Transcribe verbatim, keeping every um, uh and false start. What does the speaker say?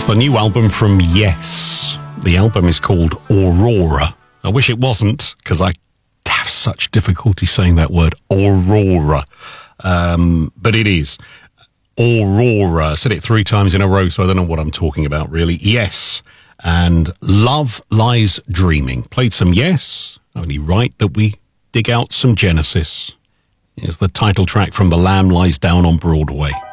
the new album from Yes. The album is called Aurora. I wish it wasn't, because I have such difficulty saying that word, Aurora. Um, but it is. Aurora. I said it three times in a row, so I don't know what I'm talking about, really. Yes. And Love Lies Dreaming. Played some Yes. Only right that we dig out some Genesis. Here's the title track from The Lamb Lies Down on Broadway.